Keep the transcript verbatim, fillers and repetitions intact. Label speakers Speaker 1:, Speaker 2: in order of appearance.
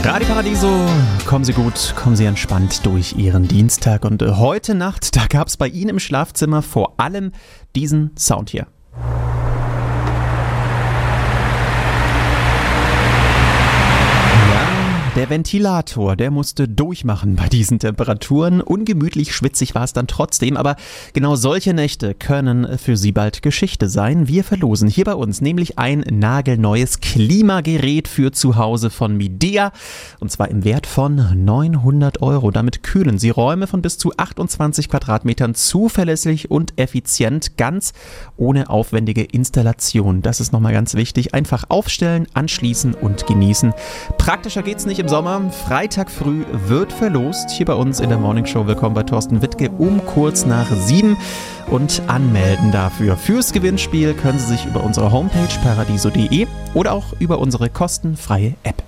Speaker 1: Radio Paradiso, kommen Sie gut, kommen Sie entspannt durch Ihren Dienstag. Und heute Nacht, da gab es bei Ihnen im Schlafzimmer vor allem diesen Sound hier. Der Ventilator, der musste durchmachen bei diesen Temperaturen. Ungemütlich schwitzig war es dann trotzdem, aber genau solche Nächte können für Sie bald Geschichte sein. Wir verlosen hier bei uns nämlich ein nagelneues Klimagerät für zu Hause von Midea, und zwar im Wert von neunhundert Euro. Damit kühlen Sie Räume von bis zu achtundzwanzig Quadratmetern zuverlässig und effizient, ganz ohne aufwendige Installation. Das ist nochmal ganz wichtig. Einfach aufstellen, anschließen und genießen. Praktischer geht's nicht im Sommer. Freitag früh wird verlost. Hier bei uns in der Morning Show. Willkommen bei Thorsten Wittke um kurz nach sieben. Und anmelden dafür. Fürs Gewinnspiel können Sie sich über unsere Homepage paradiso punkt de oder auch über unsere kostenfreie App.